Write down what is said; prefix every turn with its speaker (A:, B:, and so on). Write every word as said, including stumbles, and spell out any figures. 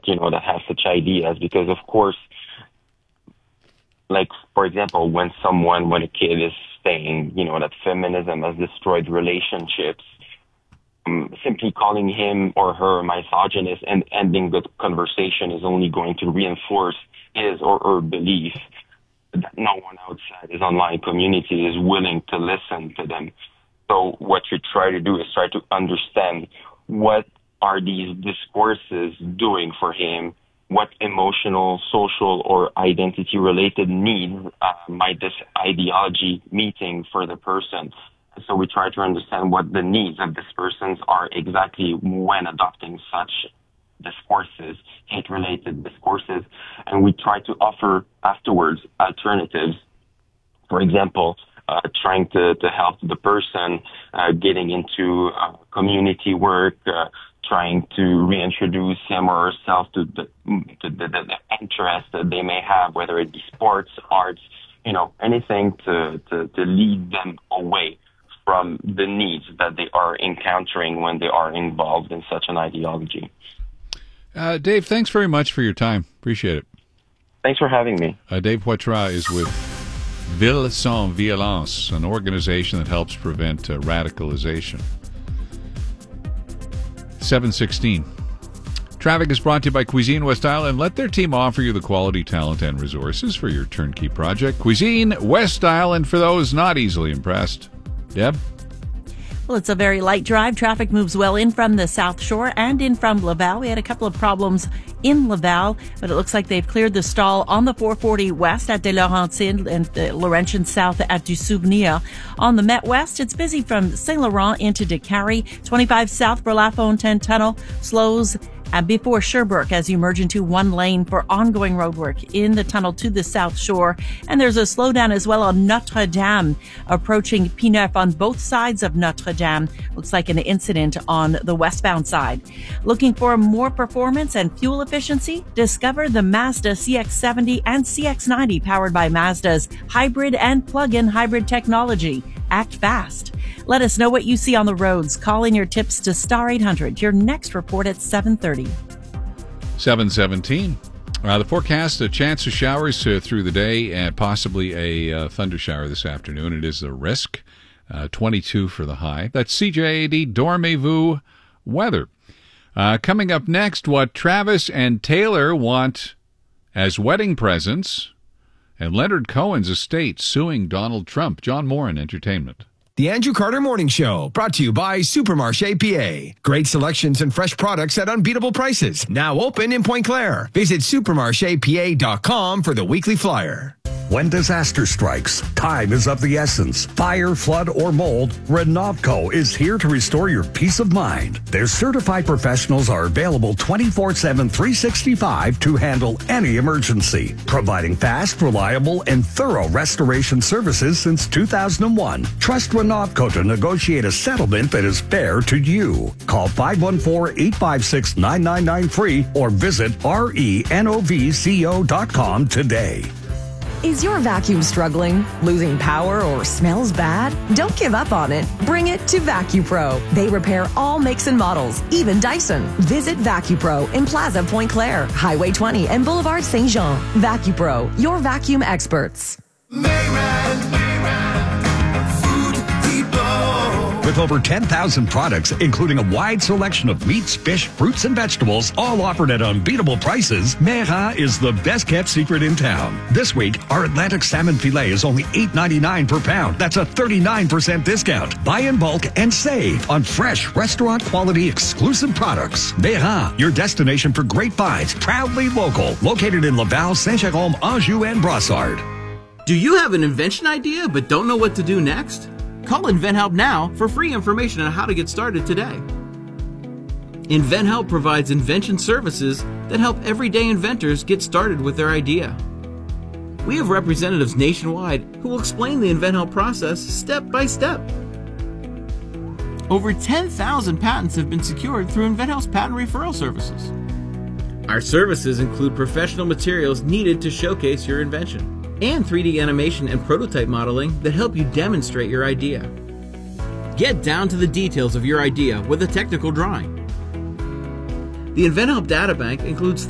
A: that, you know, that have such ideas, because of course, like, for example, when someone, when a kid is saying, you know, that feminism has destroyed relationships, um, simply calling him or her misogynist and ending the conversation is only going to reinforce his or her belief that no one outside his online community is willing to listen to them. So what you try to do is try to understand what are these discourses doing for him, what emotional, social, or identity-related needs uh, might this ideology meeting for the person. So we try to understand what the needs of this persons are exactly when adopting such discourses, hate-related discourses, and we try to offer afterwards alternatives. For example, uh, trying to, to help the person uh, getting into uh, community work, uh, trying to reintroduce him or herself to the, to the, the, the interest that they may have, whether it be sports, arts, you know, anything to, to, to lead them away from the needs that they are encountering when they are involved in such an ideology.
B: Uh, Dave, thanks very much for your time. Appreciate it.
A: Thanks for having me.
B: Uh, Dave Poitras is with Ville Sans Violence, an organization that helps prevent uh, radicalization. seven sixteen. Traffic is brought to you by Cuisine West Island. Let their team offer you the quality, talent, and resources for your turnkey project. Cuisine West Island, for those not easily impressed. Deb?
C: Well, it's a very light drive. Traffic moves well in from the South Shore and in from Laval. We had a couple of problems in Laval, but it looks like they've cleared the stall on the four forty West at De Laurentides and the Laurentian South at Du Souvenir. On the Met West, it's busy from Saint Laurent into Décarie. twenty-five South for La Fontaine Tunnel slows and before Sherbrooke as you merge into one lane for ongoing roadwork in the tunnel to the South Shore. And there's a slowdown as well on Notre Dame, approaching P-Neuf on both sides of Notre Dame. Looks like an incident on the westbound side. Looking for more performance and fuel efficiency? Discover the Mazda C X seventy and C X ninety powered by Mazda's hybrid and plug-in hybrid technology. Act fast. Let us know what you see on the roads. Call in your tips to Star eight hundred. Your next report at seven thirty.
B: seven seventeen. Uh, the forecast, a chance of showers uh, through the day and possibly a uh, thunder shower this afternoon. It is a risk. Uh, twenty-two for the high. That's C J A D Dormez-vous weather. Uh, coming up next, what Travis and Taylor want as wedding presents, and Leonard Cohen's estate suing Donald Trump. John Moran, entertainment.
D: The Andrew Carter Morning Show, brought to you by Supermarché P A. Great selections and fresh products at unbeatable prices. Now open in Pointe-Claire. Visit supermarché p a dot com for the weekly flyer.
E: When disaster strikes, time is of the essence. Fire, flood, or mold, Renovco is here to restore your peace of mind. Their certified professionals are available twenty-four seven, three sixty-five to handle any emergency, providing fast, reliable, and thorough restoration services since two thousand one. Trust Renovco to negotiate a settlement that is fair to you. Call five one four, eight five six, nine nine nine three or visit renovco dot com today.
F: Is your vacuum struggling, losing power, or smells bad? Don't give up on it. Bring it to VacuPro. They repair all makes and models, even Dyson. Visit VacuPro in Plaza Pointe-Claire, Highway twenty, and Boulevard Saint-Jean. VacuPro, your vacuum experts.
E: With over ten thousand products, including a wide selection of meats, fish, fruits, and vegetables, all offered at unbeatable prices, Mera is the best-kept secret in town. This week, our Atlantic salmon filet is only eight ninety-nine per pound. That's a thirty-nine percent discount. Buy in bulk and save on fresh, restaurant-quality, exclusive products. Mera, your destination for great finds, proudly local. Located in Laval, Saint-Jérôme, Anjou, and Brossard.
G: Do you have an invention idea but don't know what to do next? Call InventHelp now for free information on how to get started today. InventHelp provides invention services that help everyday inventors get started with their idea. We have representatives nationwide who will explain the InventHelp process step by step. Over ten thousand patents have been secured through InventHelp's patent referral services. Our services include professional materials needed to showcase your invention, and three D animation and prototype modeling that help you demonstrate your idea. Get down to the details of your idea with a technical drawing. The InventHelp Data Bank includes